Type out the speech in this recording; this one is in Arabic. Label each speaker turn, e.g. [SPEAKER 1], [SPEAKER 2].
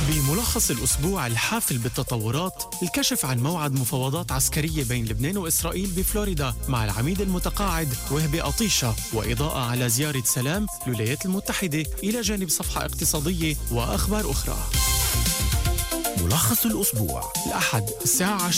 [SPEAKER 1] بملخص الأسبوع الحافل بالتطورات، الكشف عن موعد مفاوضات عسكرية بين لبنان وإسرائيل بفلوريدا مع العميد المتقاعد وهبي قطيشة، وإضاءة على زيارة سلام الولايات المتحدة إلى جانب صفحة اقتصادية وأخبار أخرى. ملخص الأسبوع الأحد الساعة